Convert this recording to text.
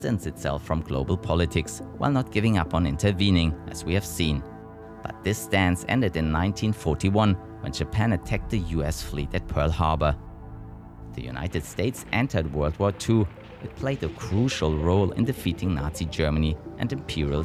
distance itself from global politics while not giving up on intervening, as we have seen. But this stance ended in 1941 when Japan attacked the US fleet at Pearl Harbor. The United States entered World War II. It played a crucial role in defeating Nazi Germany and imperial